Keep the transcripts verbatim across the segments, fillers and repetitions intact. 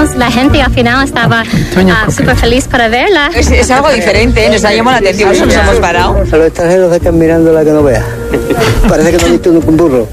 años, la gente al final estaba uh, súper feliz para verla. Es, es algo diferente, ¿eh? Nos ha llamado la atención, eso nos hemos parado. A los extranjeros están mirando la que no veas. Parece que no han visto nunca un burro.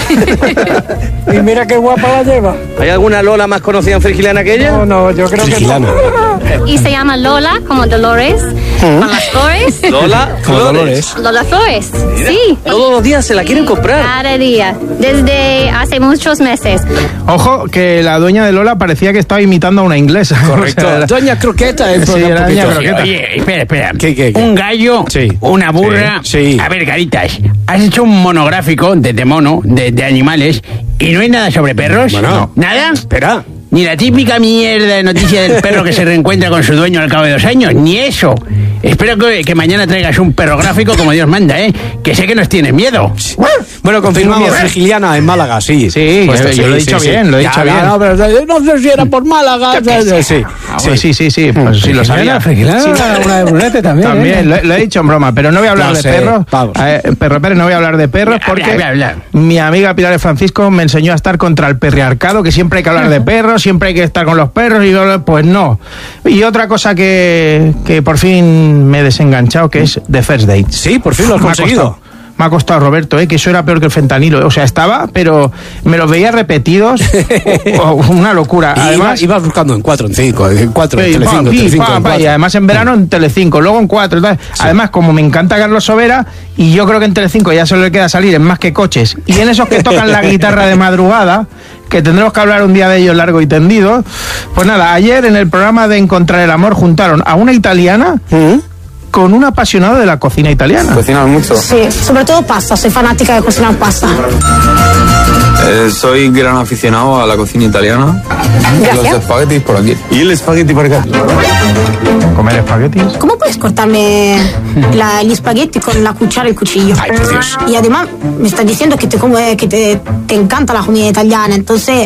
Y mira qué guapa la lleva. ¿Hay alguna Lola más conocida en Frigilana que ella? No, no, yo creo Frigilana. que no. Y se llama Lola, como Dolores, ¿Mm? Con las flores. Lola Flores. Lola Flores, Mira, sí. Todos los días se la quieren comprar. Cada día, desde hace muchos meses. Ojo, que la dueña de Lola parecía que estaba imitando a una inglesa. Correcto. O sea, era- Doña Croqueta. El Sí, programa era un poquito. Doña Croqueta. Oye, espera, espera. ¿Qué, qué, qué? Un gallo, Sí. una burra. Sí, sí. A ver, Caritas, has hecho un monográfico de, de mono, de, de animales, y no hay nada sobre perros. Bueno, No. ¿Nada? Espera. Ni la típica mierda de noticia del perro que se reencuentra con su dueño al cabo de dos años, ni eso. Espero que, que mañana traigas un perro gráfico como Dios manda, ¿eh? Que sé que nos tienes miedo. Bueno, confirmamos, Frigiliana en Málaga, sí. Sí, Pues yo- esto yo lo he dicho bien, lo he Ya, dicho ya, bien. No, pero no sé si era por Málaga. Sí, sí, Ah, bueno, sí, sí, sí, pues sí lo sabía. Frigilana, una de Brunete también. También, ¿eh? lo, he- lo he dicho en broma, pero no voy a hablar No de sé, perros. vamos. Eh, Perro Pérez, no voy a hablar de perros Habla, porque habla, habla. mi amiga Pilar de Francisco me enseñó a estar contra el perriarcado, que siempre hay que hablar de perros, siempre hay que estar con los perros, y yo, pues no. Y otra cosa que, que por fin me he desenganchado, que es The First Date. Sí, por fin lo has Me ha conseguido. costado. Me ha costado, Roberto, ¿eh? Que eso era peor que el fentanilo. O sea, estaba, pero me los veía repetidos. Oh, una locura. Y Además, ibas, ibas buscando en cuatro, en cinco, en cuatro, en Sí, Telecinco, pa, pi, Telecinco, pa, en pa, cuatro. y además en verano en Telecinco, luego en cuatro. Entonces, además, como me encanta Carlos Sobera, y yo creo que en Telecinco ya solo le queda salir en Más que Coches, y en esos que tocan la guitarra de madrugada, que tendremos que hablar un día de ellos largo y tendido. Pues nada, ayer en el programa de Encontrar el Amor juntaron a una italiana con un apasionado de la cocina italiana. ¿Cocinan mucho? Sí, sobre todo pasta, soy fanática de cocinar pasta. Eh, soy gran aficionado a la cocina italiana. Gracias. Los espaguetis por aquí. ¿Y el espagueti por acá? ¿Comer espaguetis? ¿Cómo puedes cortarme la, el espagueti con la cuchara y el cuchillo? Ay, por Dios. Y además me estás diciendo que te, come, que te, te encanta la comida italiana, entonces,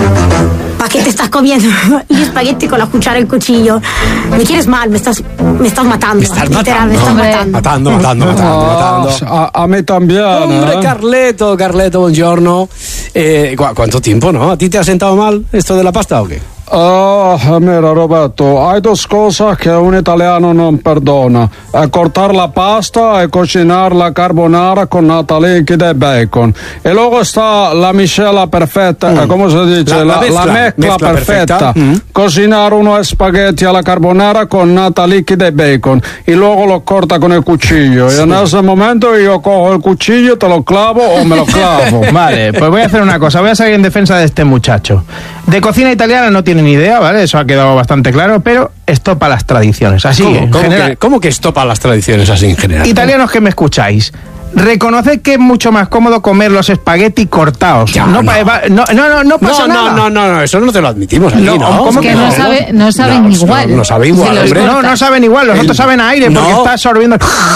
¿para qué te estás comiendo el espagueti con la cuchara y el cuchillo? Me quieres mal, me estás, me estás matando. Me estás literal, me estás matando. matando. Matando, matando, matando, matando. A, a mí también. Hombre, ¿eh? Carleto, Carleto, buongiorno. Eh, ¿cu- ¿Cuánto tiempo, no? ¿A ti te ha sentado mal esto de la pasta o qué? Ah, mira Roberto, hay dos cosas que un italiano non perdona: eh, cortar la pasta e cucinar la carbonara con nata liquida e bacon. E luego está la miscela perfetta, eh, ¿cómo se dice? La- la La, mezcla, la mezcla, mezcla perfetta. perfetta. Mm. Cocinar unos espagueti alla carbonara con nata liquida e bacon y luego lo corta con el cuchillo. Y en ese momento yo cojo el cuchillo, te lo clavo o me lo clavo. Vale, pues voy a hacer una cosa, voy a salir en defensa de este muchacho. De cocina italiana no tiene ni idea, ¿vale? Eso ha quedado bastante claro, pero estopa las tradiciones. Así, ¿Cómo, en cómo general. que, ¿Cómo que estopa las tradiciones así en general? Italianos que me escucháis, reconoced que es mucho más cómodo comer los espagueti cortados. Ya, no, no. pa- va- no, no, no, no pasa No, nada. no, no, no, eso no te lo admitimos aquí, No, ¿no? ¿cómo que que no, no? sabe, no saben No, igual. no, no sabe igual, Si los hombre. No, corta- no saben igual, los El- otros saben a aire porque No. está absorbiendo.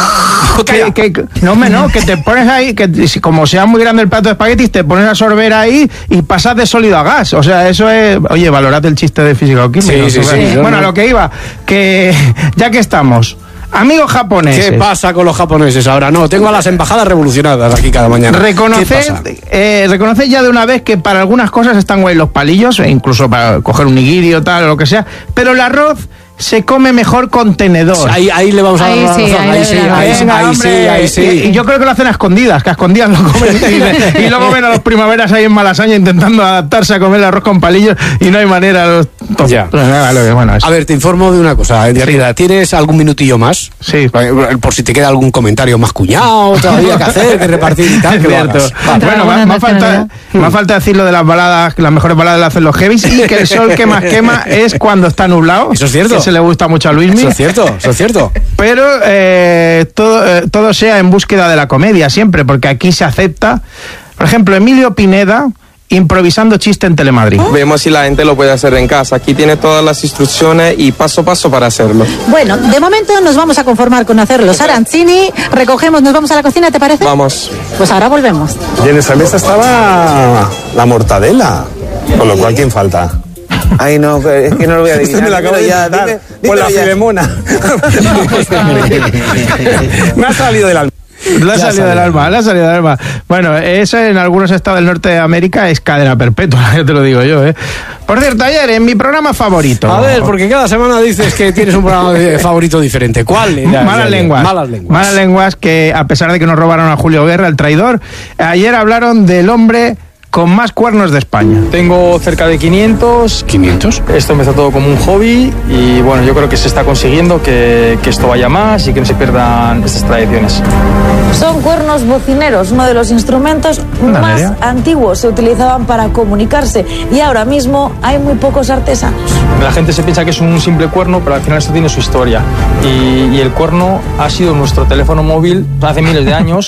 que, que- que- no, me no, que te pones ahí, que si- como sea muy grande el plato de espaguetis, te pones a sorber ahí y pasas de sólido a gas. O sea, eso es. Oye, valorad el chiste de física o química. Sí, sí, sí. Bueno, Yo a no- lo que iba, que ya que estamos, amigos japoneses. ¿Qué pasa con los japoneses ahora? No, tengo a las embajadas revolucionadas aquí cada mañana. ¿Qué Reconoced, pasa? eh, reconoced ya de una vez que para algunas cosas están guay los palillos, e incluso para coger un nigiri o tal, o lo que sea, pero el arroz se come mejor con tenedor. Ahí, ahí le vamos a dar Ahí la sí, razón. ahí Ahí le sí, doy la ahí sí, razón. Venga, ahí sí, hombre, ahí sí. Y, y yo creo que lo hacen a escondidas, que a escondidas lo comen y, y luego ven a los primaveras ahí en Malasaña intentando adaptarse a comer el arroz con palillos y no hay manera. Los... Ya. Bueno, eso. A ver, te informo de una cosa, de realidad. ¿Tienes algún minutillo más? Sí. Por si te queda algún comentario más cuñado todavía que hacer, que repartir y tal, Es que lo cierto. hagas. Contra Bueno, alguna me, me ha falta, nacionalidad. me ha falta decir lo de las baladas, que las mejores baladas las hacen los heavies y que el sol que más quema es cuando está nublado. Eso es cierto. Que se le gusta mucho a Luismi. Eso es cierto, eso es cierto. Pero eh, todo, eh, todo sea en búsqueda de la comedia siempre, porque aquí se acepta. Por ejemplo, Emilio Pineda improvisando chiste en Telemadrid. Vemos si la gente lo puede hacer en casa. Aquí tiene todas las instrucciones y paso a paso para hacerlo. Bueno, de momento nos vamos a conformar con hacerlo. Arancini, recogemos, nos vamos a la cocina, ¿te parece? Vamos. Pues ahora volvemos. Y en esa mesa estaba la mortadela, con lo cual, ¿quién falta? Ay, no, pero es que no lo voy a Usted adivinar. me la acaba de Dímelo ya, inventar. dime- Pues la dímelo ya. filemona. Me ha salido del alma. Le ha salido del alma, le ha salido del alma. Bueno, eso en algunos estados del norte de América es cadena perpetua, ya te lo digo yo, ¿eh? Por cierto, ayer en mi programa favorito... A ver, porque cada semana dices que tienes un programa favorito diferente. ¿Cuál? Ya, Malas ya, lenguas. Malas lenguas. Malas lenguas que, a pesar de que nos robaron a Julio Guerra, el traidor, ayer hablaron del hombre con más cuernos de España. Tengo cerca de quinientos. ¿quinientos? Esto empezó todo como un hobby y bueno, yo creo que se está consiguiendo que, que esto vaya más y que no se pierdan estas tradiciones. Son cuernos bocineros, uno de los instrumentos Una más idea. antiguos. Se utilizaban para comunicarse y ahora mismo hay muy pocos artesanos. La gente se piensa que es un simple cuerno, pero al final esto tiene su historia. Y, y el cuerno ha sido nuestro teléfono móvil hace miles de años.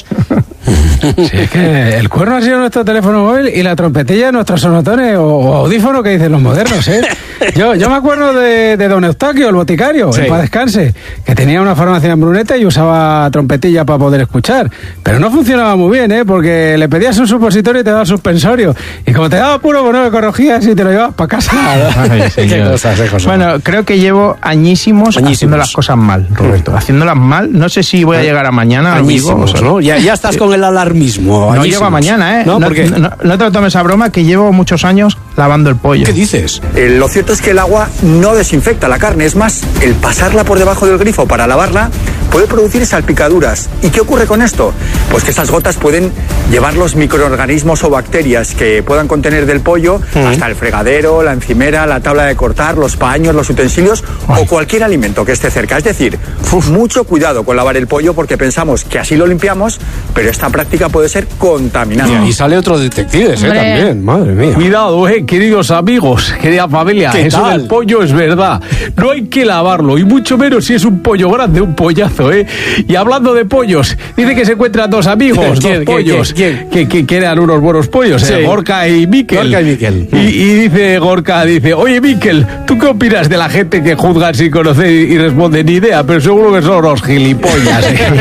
Sí, es que el cuerno ha sido nuestro teléfono móvil y la trompetilla nuestros sonotones o, o audífono que dicen los modernos, ¿eh? Yo, yo me acuerdo de, de don Eustaquio, el boticario, Sí. en paz descanse, que tenía una farmacia en Brunete y usaba trompetilla para poder escuchar. Pero no funcionaba muy bien, ¿eh? Porque le pedías un supositorio y te daba suspensorio. Y como te daba puro, bueno, lo corregías y te lo llevabas para casa. Ay, señor. Qué cosas, qué cosas. Bueno, creo que llevo añísimos, Añísimos. haciendo las cosas mal, Roberto. Haciéndolas mal. No sé si voy a llegar a mañana. lo digo, Añísimos, o sea, ¿no? Ya, ya estás con el alarmismo. No añísimos. llego a mañana, ¿eh? No, no, ¿por qué? no, no te lo tomes a broma, que llevo muchos años lavando el pollo. ¿Qué dices? Eh, lo cierto es que el agua no desinfecta la carne, es más, el pasarla por debajo del grifo para lavarla puede producir salpicaduras. ¿Y qué ocurre con esto? Pues que estas gotas pueden llevar los microorganismos o bacterias que puedan contener del pollo Mm. hasta el fregadero, la encimera, la tabla de cortar, los paños, los utensilios o cualquier alimento que esté cerca. Es decir, mucho cuidado con lavar el pollo porque pensamos que así lo limpiamos, pero esta práctica puede ser contaminante. Y sale otro detectives, ¿eh? Hombre. También, madre mía. Cuidado, eh, queridos amigos, querida familia, ¿Qué eso tal? del pollo es verdad. No hay que lavarlo, y mucho menos si es un pollo grande, un pollazo, ¿eh? Y hablando de pollos, dice que se encuentran dos amigos, ¿Quién, dos quién, pollos, quién, Que, que, que eran unos buenos pollos, Sí. ¿eh? Gorka y Miquel. Gorka y Miquel. Y, y dice Gorka, dice, oye Miquel, ¿tú qué opinas de la gente que juzgan sin conocer y, y responden ni idea? Pero seguro que son unos gilipollas,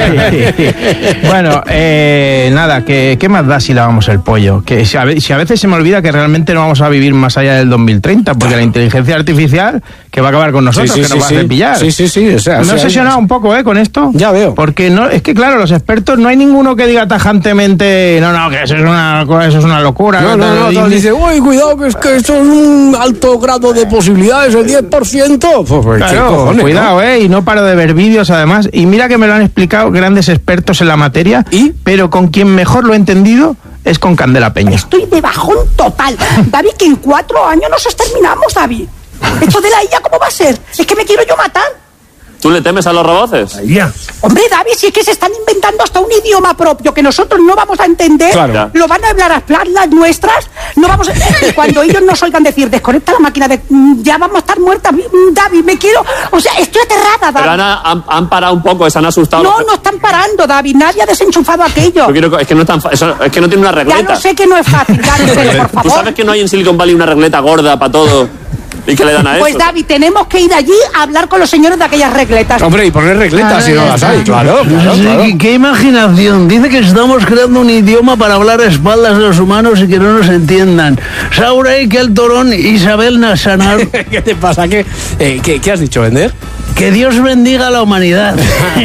¿eh? Bueno, eh, nada, que, ¿qué más da si lavamos el pollo? Que si a, ve- si a veces se me olvida que realmente no vamos a vivir más allá del dos mil treinta, porque la inteligencia artificial que va a acabar con nosotros, Sí, sí, que sí, nos va sí. a cepillar. Sí, sí, sí, o sea, Me o he sea, obsesionado un poco, ¿eh? Con esto. Ya veo. Porque no, es que claro, los expertos, no hay ninguno que diga tajantemente, no, no, que eso es una, eso es una locura. No, no, no, Y- no, dice, uy, cuidado, que es que esto es un alto grado de posibilidades, el diez por ciento. Pues, pues, ¿qué Claro, cojones, cuidado, eh, y no paro de ver vídeos además, y mira que me lo han explicado grandes expertos en la materia, ¿Y? pero con quien mejor lo he entendido es con Candela Peña. Estoy de bajón total. David, que en cuatro años nos exterminamos, David. Esto de la I A, ¿cómo va a ser? Es que me quiero yo matar. ¿Tú le temes a los roboces? Hombre, David, si es que se están inventando hasta un idioma propio que nosotros no vamos a entender, Claro. lo van a hablar a hablar las nuestras, no vamos a... Y cuando ellos nos oigan decir, desconecta la máquina, de... ya vamos a estar muertas, David, me quiero... O sea, estoy aterrada, Pero David. Ana, han, han parado un poco, se han asustado. No, no están parando, David, nadie ha desenchufado aquello. Yo quiero- es, que no es, tan fa- eso- es que no tiene una Ya regleta. lo sé que no es fácil, David, pero por ¿Tú favor... sabes que no hay en Silicon Valley una regleta gorda para todo y que le dan a Pues eso? David, tenemos que ir allí a hablar con los señores de aquellas regletas. Hombre, y poner regletas si no las hay, claro, claro, Sí, claro. ¿Qué, qué imaginación. Dice que estamos creando un idioma para hablar a espaldas de los humanos y que no nos entiendan. Saurey, que el torón, Isabel Nasanar. ¿Qué te pasa? ¿Qué, eh, ¿qué, qué has dicho, Bender? Que Dios bendiga a la humanidad.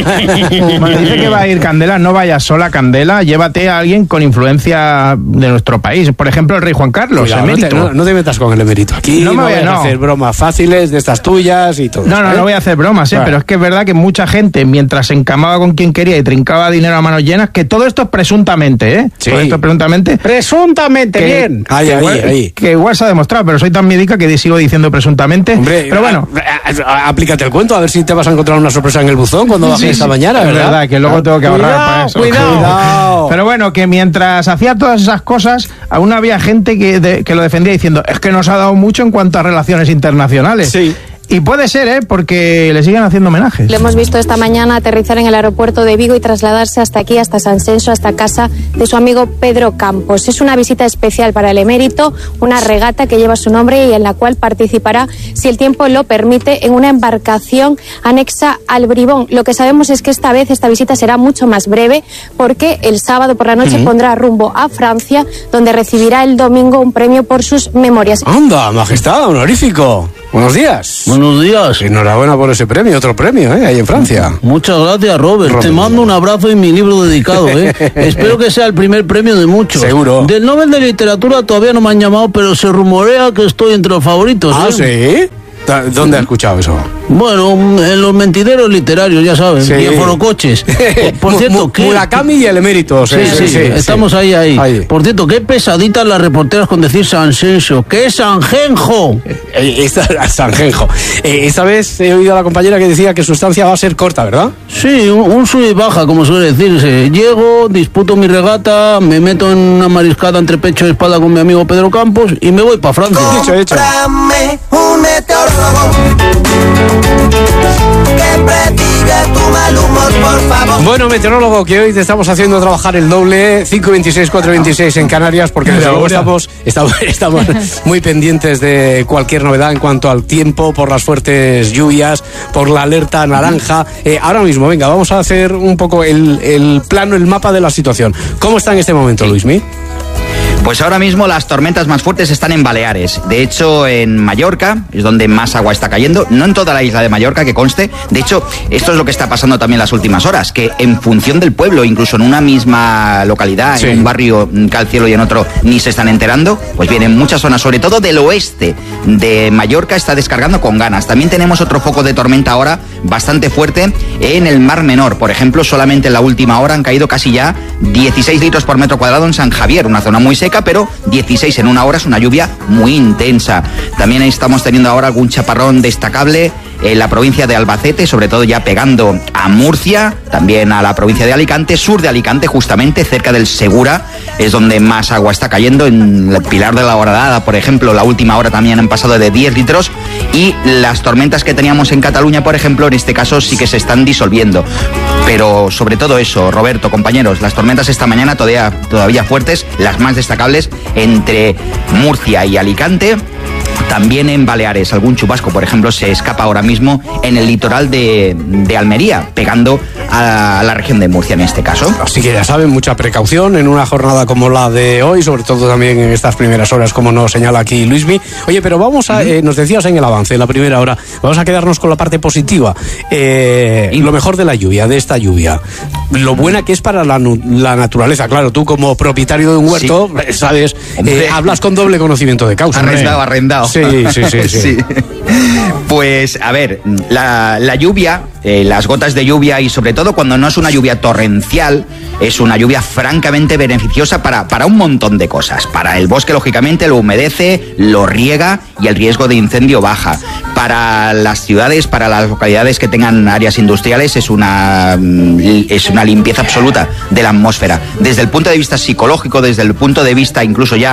Bueno, dice que va a ir Candela, no vayas sola, Candela, llévate a alguien con influencia de nuestro país, por ejemplo el rey Juan Carlos, Cuidado, no, te, emérito. no, no te metas con el emérito. Aquí No no, me voy a- vayas a no. hacer bromas fáciles de estas tuyas y todo. No, no, ¿eh? no voy a hacer bromas, ¿eh? Claro. Pero es que es verdad que mucha gente, mientras se encamaba con quien quería y trincaba dinero a manos llenas, que todo esto es presuntamente, ¿eh? Sí. Todo esto es presuntamente. Presuntamente, que- bien. Ahí, que ahí, igual, ahí. que igual se ha demostrado, pero soy tan miedica que sigo diciendo presuntamente. Hombre, pero bueno. a- a- a- aplícate el cuento, a ver si te vas a encontrar una sorpresa en el buzón cuando bajes Sí, esta sí, mañana, es ¿verdad? verdad, que luego tengo que ahorrar Cuidado, para eso. Cuidado, cuidado. Pero bueno, que mientras hacía todas esas cosas, aún había gente que, de- que lo defendía diciendo, es que nos ha dado mucho en cuanto a relaciones internacionales. Sí. Y puede ser, ¿eh? Porque le siguen haciendo homenajes. Le hemos visto esta mañana aterrizar en el aeropuerto de Vigo y trasladarse hasta aquí, hasta San Senso, hasta casa de su amigo Pedro Campos. Es una visita especial para el emérito, una regata que lleva su nombre y en la cual participará, si el tiempo lo permite, en una embarcación anexa al Bribón. Lo que sabemos es que esta vez esta visita será mucho más breve porque el sábado por la noche Ujú. pondrá rumbo a Francia, donde recibirá el domingo un premio por sus memorias. Anda, majestad, honorífico. buenos días. Buenos días. Enhorabuena por ese premio, otro premio, ¿eh? Ahí en Francia. Muchas gracias, Robert. Robert. Te mando un abrazo y mi libro dedicado, ¿eh? Espero que sea el primer premio de muchos. Seguro. Del Nobel de Literatura todavía no me han llamado, pero se rumorea que estoy entre los favoritos. ¿Ah, ¿eh? sí? ¿Dónde has escuchado eso? Bueno, en los mentideros literarios, ya sabes, sí. Y en forocoches. Por, por cierto, ¿qué? Murakami y el emérito. Sí, sí, sí, sí, estamos sí. ahí, ahí, ahí. Por cierto, qué pesaditas las reporteras con decir Sanxenxo. ¿Qué es Sanjenjo? Eh, esta, Sanjenjo. Eh, esta vez he oído a la compañera que decía que su estancia va a ser corta, ¿verdad? Sí, un, un sub y baja, como suele decirse. Llego, disputo mi regata, me meto en una mariscada entre pecho y espalda con mi amigo Pedro Campos y me voy para Francia. Hecho, hecho. Un meteorólogo que prediga tu mal humor, por favor. Bueno, meteorólogo, que hoy te estamos haciendo trabajar el doble, cinco veintiséis, cuatro veintiséis en Canarias, porque desde luego estamos, estamos, estamos muy pendientes de cualquier novedad en cuanto al tiempo, por las fuertes lluvias, por la alerta naranja. Eh, ahora mismo, venga, vamos a hacer un poco el, el plano, el mapa de la situación. ¿Cómo está en este momento, Luismi? Pues ahora mismo las tormentas más fuertes están en Baleares. De hecho, en Mallorca es donde más agua está cayendo. No en toda la isla de Mallorca, que conste. De hecho, esto es lo que está pasando también las últimas horas, que en función del pueblo, incluso en una misma localidad, sí. en un barrio cae el cielo y en otro ni se están enterando, pues bien, en muchas zonas, sobre todo del oeste de Mallorca, está descargando con ganas. También tenemos otro foco de tormenta ahora bastante fuerte en el Mar Menor. Por ejemplo, solamente en la última hora han caído casi ya dieciséis litros por metro cuadrado en San Javier, una zona muy seca, pero dieciséis en una hora es una lluvia muy intensa. También estamos teniendo ahora algún chaparrón destacable en la provincia de Albacete, sobre todo ya pegando a Murcia, también a la provincia de Alicante, sur de Alicante, justamente cerca del Segura, es donde más agua está cayendo. En el Pilar de la Horadada, por ejemplo, la última hora también han pasado de diez litros, y las tormentas que teníamos en Cataluña, por ejemplo, en este caso sí que se están disolviendo. Pero sobre todo eso, Roberto, compañeros, las tormentas esta mañana todavía, todavía fuertes, las más destacables entre Murcia y Alicante. También en Baleares, algún chubasco, por ejemplo, se escapa ahora mismo en el litoral de, de Almería, pegando a la región de Murcia en este caso. Así que ya saben, mucha precaución en una jornada como la de hoy, sobre todo también en estas primeras horas, como nos señala aquí Luismi. Oye, pero vamos a, eh, nos decías en el avance, en la primera hora, vamos a quedarnos con la parte positiva. Eh, lo mejor de la lluvia, de esta lluvia. Lo buena que es para la, la naturaleza. Claro, tú como propietario de un huerto, sí. sabes, eh, hablas con doble conocimiento de causa. Arrendado, arrendado. Sí, sí, sí, sí. sí. Pues, a ver, la, la lluvia, eh, las gotas de lluvia, y sobre todo cuando no es una lluvia torrencial, es una lluvia francamente beneficiosa para, para un montón de cosas. Para el bosque, lógicamente, lo humedece, lo riega y el riesgo de incendio baja. Para las ciudades, para las localidades que tengan áreas industriales, es una, es una limpieza absoluta de la atmósfera. Desde el punto de vista psicológico, desde el punto de vista incluso ya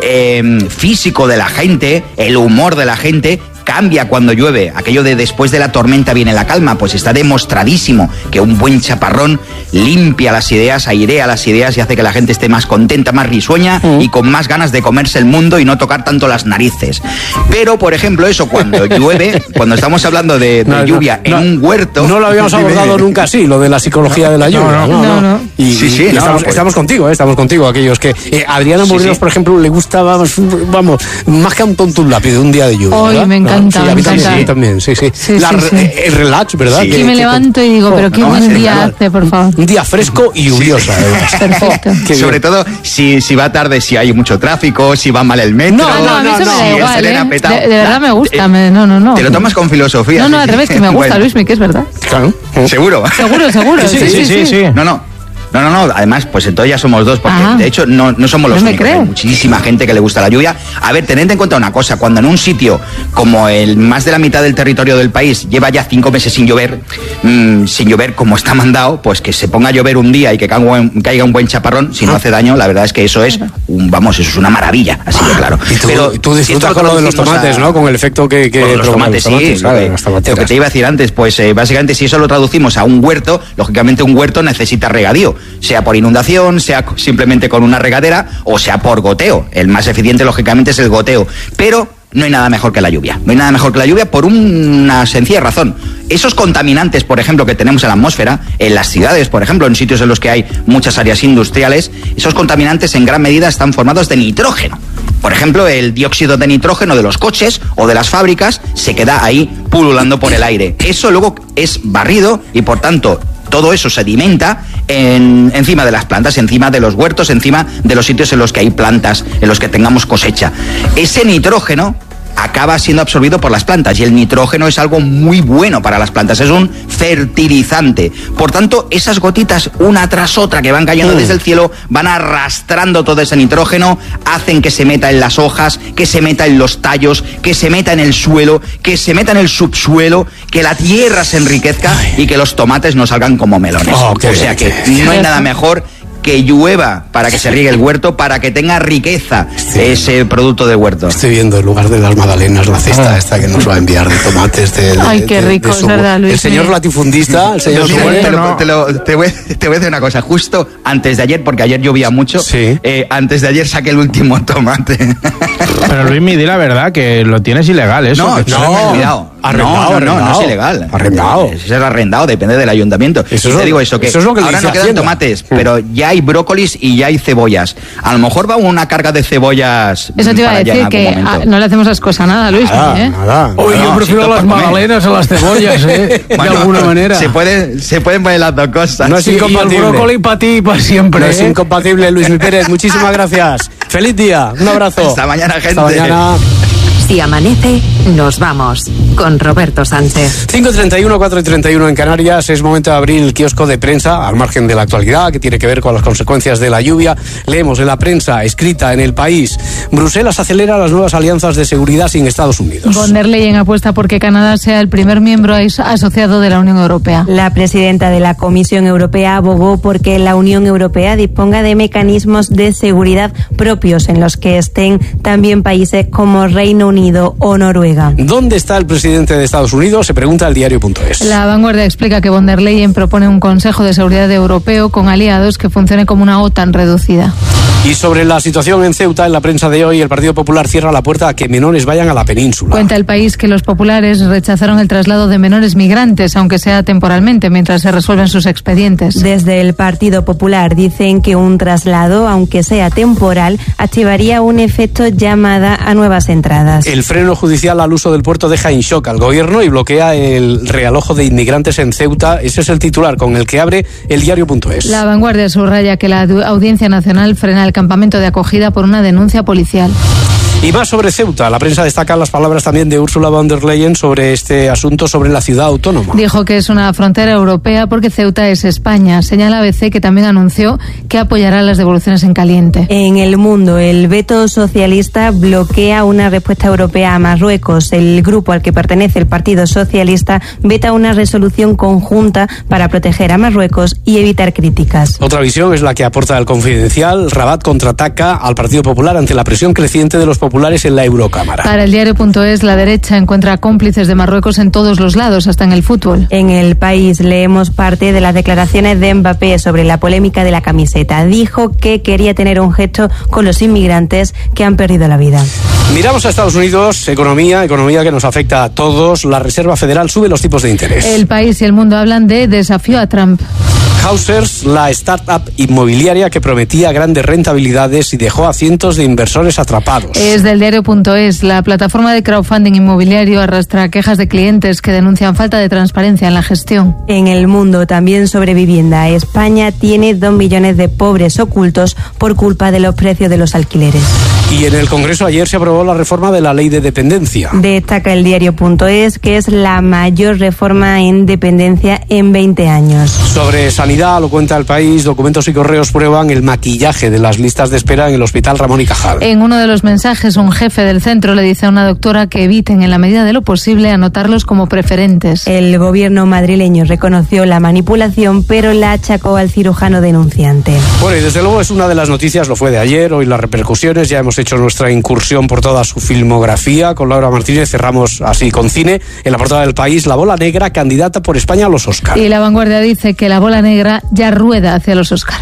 eh, físico de la gente, el humor de la gente cambia cuando llueve. Aquello de después de la tormenta viene la calma, pues está demostradísimo que un buen chaparrón limpia las ideas, airea las ideas y hace que la gente esté más contenta, más risueña mm. y con más ganas de comerse el mundo y no tocar tanto las narices. Pero, por ejemplo, eso cuando llueve, cuando estamos hablando de, de no, lluvia no, en no, un huerto... No lo habíamos abordado nunca así, lo de la psicología de la lluvia. No, no, no. no, no. Y, sí, sí, y no, estamos, pues. estamos contigo, ¿eh? estamos contigo, aquellos que... Eh, Adriana Morelos, sí, sí. por ejemplo, le gustaba, vamos, más que un tonto un lápiz, un día de lluvia. Hoy me encanta. Sí, a mí también, sí, también, sí, sí. sí, la, sí, sí. El relax, ¿verdad? Sí, que, que me que, levanto y digo, pero qué no, buen día calor. hace, por favor. Un día fresco y lluvioso, sí. además. Perfecto. Sobre todo si, si va tarde, si hay mucho tráfico, si va mal el metro. No, no, a mí eso no, me da igual, ¿eh? de, de verdad me gusta, me, no, no, no. Te lo tomas con filosofía. No, no, al revés, que me gusta, bueno. Luismi, que es verdad. Claro. ¿Seguro? Seguro, seguro. sí, sí, sí, sí, sí. No, no. No, no, no, además, pues entonces ya somos dos, porque Ajá. de hecho no, no somos los no únicos, hay muchísima gente que le gusta la lluvia. A ver, tened en cuenta una cosa, cuando en un sitio como el más de la mitad del territorio del país lleva ya cinco meses sin llover, mmm, sin llover como está mandado, pues que se ponga a llover un día y que caiga un, caiga un buen chaparrón, si no hace daño, la verdad es que eso es, un, vamos, eso es una maravilla, así que claro. Y tú, Pero, tú disfrutas con lo de los tomates, a, ¿no? Con el efecto que... que con los tomates, los tomates, sí, ¿sabes? Lo que te iba a decir antes, pues eh, básicamente si eso lo traducimos a un huerto, lógicamente un huerto necesita regadío, sea por inundación, sea simplemente con una regadera o sea por goteo. El más eficiente, lógicamente, es el goteo. Pero no hay nada mejor que la lluvia. No hay nada mejor que la lluvia por una sencilla razón. Esos contaminantes, por ejemplo, que tenemos en la atmósfera, en las ciudades, por ejemplo, en sitios en los que hay muchas áreas industriales, esos contaminantes en gran medida están formados de nitrógeno. Por ejemplo, el dióxido de nitrógeno de los coches o de las fábricas se queda ahí pululando por el aire. Eso luego es barrido y, por tanto, todo eso sedimenta en, encima de las plantas, encima de los huertos, encima de los sitios en los que hay plantas, en los que tengamos cosecha. Ese nitrógeno acaba siendo absorbido por las plantas y el nitrógeno es algo muy bueno para las plantas, es un fertilizante. Por tanto, esas gotitas una tras otra que van cayendo mm. desde el cielo van arrastrando todo ese nitrógeno, hacen que se meta en las hojas, que se meta en los tallos, que se meta en el suelo, que se meta en el subsuelo, que la tierra se enriquezca y que los tomates no salgan como melones. Oh, o sea que no hay nada mejor que llueva para que se riegue el huerto, para que tenga riqueza sí. ese producto de huerto. Estoy viendo en lugar de las magdalenas la cesta ah. esta que nos va a enviar de tomates. De, de, Ay, qué rico, de, de es verdad, Luis. El señor latifundista, el señor Mira, te, lo, te, lo, te, voy, te voy a decir una cosa. Justo antes de ayer, porque ayer llovía mucho, sí. eh, antes de ayer saqué el último tomate. Pero Luis, me di la verdad que lo tienes ilegal, eso. No, que no, no, arrendado, no, no, arrendado. no, no es ilegal. Arrendado. Es el arrendado, depende del ayuntamiento. Eso y es te digo eso, que, eso es lo que ahora no quedan Hacienda. tomates, mm. pero ya hay brócolis y ya hay cebollas. A lo mejor va una carga de cebollas. Eso te iba a decir, que a, no le hacemos asco a nada, Luis. Nada, ¿eh? nada. Oye, yo prefiero si las magdalenas a las cebollas, ¿eh? Bueno, de alguna manera. Se, puede, se pueden poner las dos cosas. No es sí, incompatible. Y el brócoli para ti y para siempre. No ¿eh? es incompatible, Luis Mi Pérez. Muchísimas gracias. Feliz día. Un abrazo. Hasta mañana, gente. Hasta mañana. Si amanece, nos vamos con Roberto Sánchez. cinco y treinta y uno, cuatro y treinta y uno en Canarias. Es momento de abrir el kiosco de prensa al margen de la actualidad que tiene que ver con las consecuencias de la lluvia. Leemos en la prensa escrita en El País: Bruselas acelera las nuevas alianzas de seguridad sin Estados Unidos. Von der Leyen apuesta porque Canadá sea el primer miembro asociado de la Unión Europea. La presidenta de la Comisión Europea abogó porque la Unión Europea disponga de mecanismos de seguridad propios en los que estén también países como Reino Unido Unido o Noruega. ¿Dónde está el presidente de Estados Unidos? Se pregunta el diario punto es. La Vanguardia explica que Von der Leyen propone un Consejo de Seguridad Europeo con aliados que funcione como una OTAN reducida. Y sobre la situación en Ceuta, en la prensa de hoy, el Partido Popular cierra la puerta a que menores vayan a la península. Cuenta El País que los populares rechazaron el traslado de menores migrantes, aunque sea temporalmente, mientras se resuelven sus expedientes. Desde el Partido Popular dicen que un traslado, aunque sea temporal, activaría un efecto llamada a nuevas entradas. El freno judicial al uso del puerto deja en shock al gobierno y bloquea el realojo de inmigrantes en Ceuta. Ese es el titular con el que abre el diario punto es. La Vanguardia subraya que la Audiencia Nacional frena el campamento de acogida por una denuncia policial. Y más sobre Ceuta. La prensa destaca las palabras también de Ursula von der Leyen sobre este asunto, sobre la ciudad autónoma. Dijo que es una frontera europea porque Ceuta es España. Señala A B C que también anunció que apoyará las devoluciones en caliente. En El Mundo, el veto socialista bloquea una respuesta europea a Marruecos. El grupo al que pertenece el Partido Socialista veta una resolución conjunta para proteger a Marruecos y evitar críticas. Otra visión es la que aporta el Confidencial. Rabat contraataca al Partido Popular ante la presión creciente de los populares en la Eurocámara. Para el diario punto es, la derecha encuentra cómplices de Marruecos en todos los lados, hasta en el fútbol. En El País leemos parte de las declaraciones de Mbappé sobre la polémica de la camiseta. Dijo que quería tener un gesto con los inmigrantes que han perdido la vida. Miramos a Estados Unidos, economía, economía que nos afecta a todos. La Reserva Federal sube los tipos de interés. El País y El Mundo hablan de desafío a Trump. Hausers, la startup inmobiliaria que prometía grandes rentabilidades y dejó a cientos de inversores atrapados. Es del diario punto es. La plataforma de crowdfunding inmobiliario arrastra quejas de clientes que denuncian falta de transparencia en la gestión. En El Mundo, también sobre vivienda. España tiene dos millones de pobres ocultos por culpa de los precios de los alquileres. Y en el Congreso ayer se aprobó la reforma de la ley de dependencia. Destaca el diario punto es que es la mayor reforma en dependencia en veinte años. Sobre sanidad, lo cuenta El País, documentos y correos prueban el maquillaje de las listas de espera en el Hospital Ramón y Cajal. En uno de los mensajes, un jefe del centro le dice a una doctora que eviten en la medida de lo posible anotarlos como preferentes. El gobierno madrileño reconoció la manipulación, pero la achacó al cirujano denunciante. Bueno, y desde luego es una de las noticias, lo fue de ayer, hoy las repercusiones, ya hemos hecho nuestra incursión por toda su filmografía. Con Laura Martínez cerramos así con cine. En la portada del País, La Bola Negra, candidata por España a los Oscar. Y La Vanguardia dice que La Bola Negra ya rueda hacia los Oscar.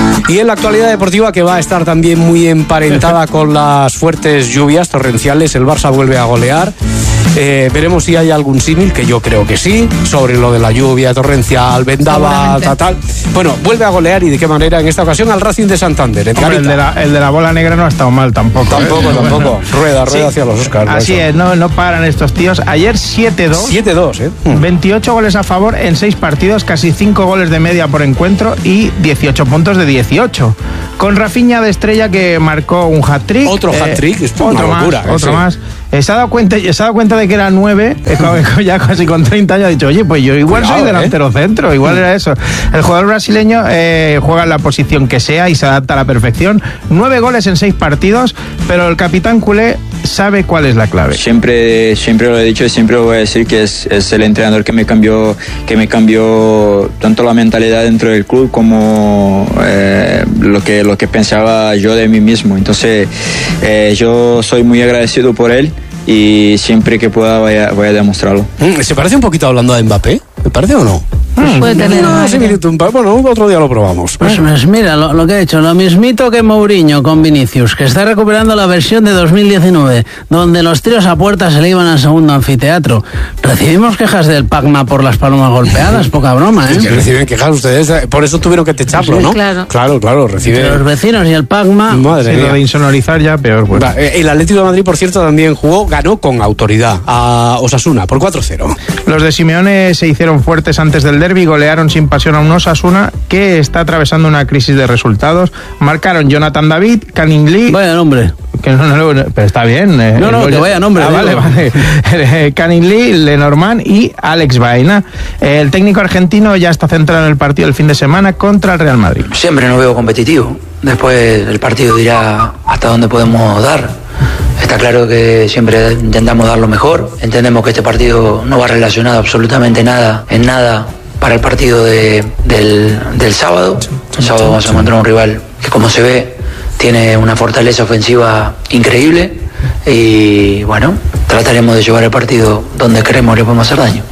Y en la actualidad deportiva, que va a estar también muy emparentada con las fuertes lluvias torrenciales, el Barça vuelve a golear. Eh, veremos si hay algún símil, que yo creo que sí, sobre lo de la lluvia torrencial, vendaval, tal, tal. Bueno, vuelve a golear, y de qué manera, en esta ocasión al Racing de Santander. Hombre, el, de la, el de la bola negra no ha estado mal tampoco. Tampoco, ¿eh? tampoco. Bueno. Rueda, rueda Sí. hacia los Oscars. Así es, no, no paran estos tíos. Ayer siete dos. siete dos, ¿eh? veintiocho goles a favor en seis partidos, casi cinco goles de media por encuentro y dieciocho puntos de dieciocho. Con Rafinha de estrella, que marcó un hat-trick. Otro eh, hat-trick, es otro una más, locura, eh, otro sí. más. Eh, se ha dado cuenta, se ha dado cuenta de que era nueve, eh, ya casi con treinta años, ha dicho, oye, pues yo igual Cuidado, soy delantero eh. centro, igual era eso. El jugador brasileño eh, juega en la posición que sea y se adapta a la perfección. Nueve goles en seis partidos, pero el capitán culé sabe cuál es la clave. Siempre, siempre lo he dicho y siempre lo voy a decir, que es, es el entrenador que me cambió, que me cambió tanto la mentalidad dentro del club como eh, lo que lo que pensaba yo de mí mismo. Entonces eh, yo soy muy agradecido por él y siempre que pueda voy a, voy a demostrarlo. ¿Se parece un poquito hablando a Mbappé? ¿Me parece o no? Mm, puede tener No, un sí, aire. mira, un pa- bueno, otro día lo probamos. Pues, pues mira, lo, lo que ha hecho, lo mismito que Mourinho con Vinicius, que está recuperando la versión de dos mil diecinueve, donde los tiros a puerta se le iban al segundo anfiteatro. Recibimos quejas del Pacma por las palomas golpeadas, poca broma, ¿eh? Que reciben quejas ustedes, por eso tuvieron que techarlo, Sí, ¿no? claro. Claro, claro, reciben. Entre los vecinos y el Pacma. Madre Sí, mía. lo de insonorizar ya peor. Pues. Va, eh, El Atlético de Madrid, por cierto, también jugó, ganó con autoridad a Osasuna por cuatro cero. Los de Simeone se hicieron fuertes antes del derbi, golearon sin pasión a un Osasuna que está atravesando una crisis de resultados. Marcaron Jonathan David, Canning Lee. Vaya nombre. Que no, no, no, pero está bien. eh, No, no, el- que vaya nombre, Ah, vale, digo. vale. Eh, Canning Lee, Lenormand y Alex Baena. Eh, El técnico argentino ya está centrado en el partido del fin de semana contra el Real Madrid. Siempre nos veo competitivo. Después el partido dirá hasta dónde podemos dar. Está claro que siempre intentamos dar lo mejor. Entendemos que este partido no va relacionado absolutamente nada, en nada, para el partido de- del, del sábado. El sábado vamos a encontrar un rival que, como se ve, tiene una fortaleza ofensiva increíble. Y bueno, trataremos de llevar el partido donde creemos que le podemos hacer daño.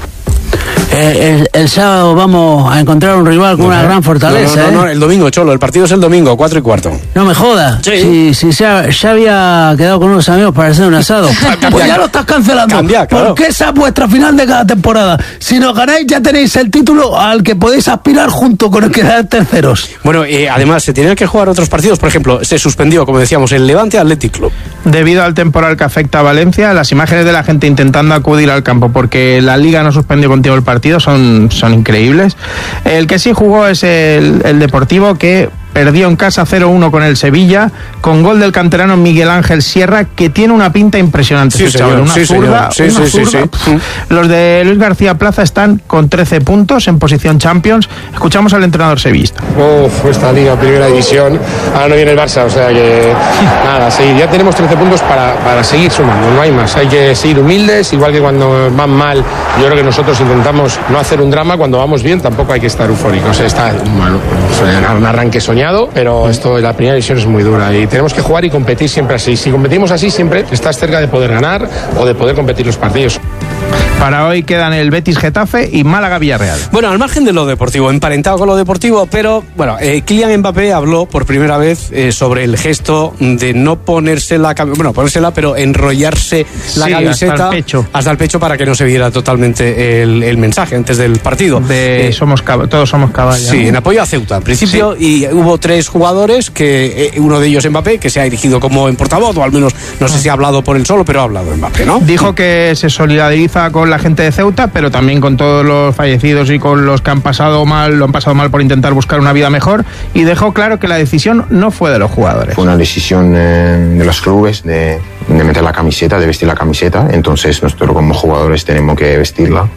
Eh, el, el sábado vamos a encontrar un rival con una gran fortaleza, No, no, no, no, ¿eh? el domingo, Cholo, el partido es el domingo, cuatro y cuarto. No me jodas. Si, si ya, ya había quedado con unos amigos para hacer un asado. Pues ya lo estás cancelando. Cambia, claro. Porque esa es vuestra final de cada temporada. Si nos ganáis, ya tenéis el título al que podéis aspirar junto con el que da terceros. Bueno, eh, además, se tenían que jugar otros partidos. Por ejemplo, se suspendió, como decíamos, el Levante Athletic Club. Debido al temporal que afecta a Valencia, las imágenes de la gente intentando acudir al campo porque la Liga no suspendió contigo el partido son, son increíbles. El que sí jugó es el, el Deportivo, que perdió en casa cero uno con el Sevilla, con gol del canterano Miguel Ángel Sierra, que tiene una pinta impresionante. Sí, ese chaval, señor, una sí, zurda, señor. Sí, una sí, sí, zurda. sí. Los de Luis García Plaza están con trece puntos en posición Champions. Escuchamos al entrenador sevillista. Uf, esta liga, primera división. Ahora no viene el Barça, o sea que nada, seguir. Ya tenemos trece puntos para, para seguir sumando, no hay más. Hay que seguir humildes, igual que cuando van mal. Yo creo que nosotros intentamos no hacer un drama. Cuando vamos bien, tampoco hay que estar eufóricos. Está bueno, un arranque soñado, pero esto, la primera división es muy dura y tenemos que jugar y competir siempre así. Si competimos así, siempre estás cerca de poder ganar o de poder competir los partidos. Para hoy quedan el Betis Getafe y Málaga Villarreal. Bueno, al margen de lo deportivo, emparentado con lo deportivo, pero bueno, eh, Kylian Mbappé habló por primera vez eh, sobre el gesto de no ponerse la camiseta, bueno, ponérsela, pero enrollarse la Sí, camiseta hasta el pecho. hasta el pecho para que no se viera totalmente el, el mensaje antes del partido. De Eh, somos cab- todos somos caballos. Sí, en apoyo a Ceuta, en principio, y hubo tres jugadores, que eh, uno de ellos Mbappé, que se ha erigido como en portavoz, o al menos no sé si ha hablado por él solo, pero ha hablado Mbappé, ¿no? Dijo que se solidariza con la gente de Ceuta, pero también con todos los fallecidos y con los que han pasado mal, lo han pasado mal por intentar buscar una vida mejor, y dejó claro que la decisión no fue de los jugadores. Fue una decisión eh, de los clubes de, de meter la camiseta, de vestir la camiseta, entonces nosotros como jugadores tenemos que vestirla.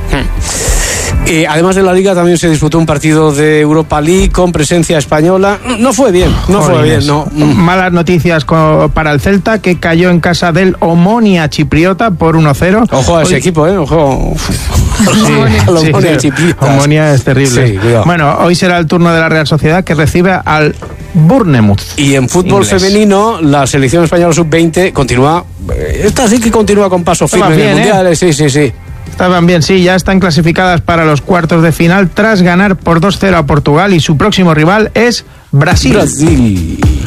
Eh, además de la Liga también se disputó un partido de Europa League con presencia española. No fue bien, no fue Jolines. bien, no. Malas noticias co- para el Celta, que cayó en casa del Omonia Chipriota por uno cero. Ojo a ese Hoy- equipo, eh, ojo. Sí, Al sí, Omonia sí. Chipriotas. Omonia es terrible. Sí, cuidado. Bueno, hoy será el turno de la Real Sociedad, que recibe al Bournemouth. Y en fútbol Inglés. femenino, la selección española sub veinte continúa. eh, Esta sí que continúa con paso firme Estaban en el bien, mundial, eh, sí, sí, sí. Estaban bien, sí, ya están clasificadas para los cuartos de final tras ganar por dos cero a Portugal, y su próximo rival es Brasil. Brasil.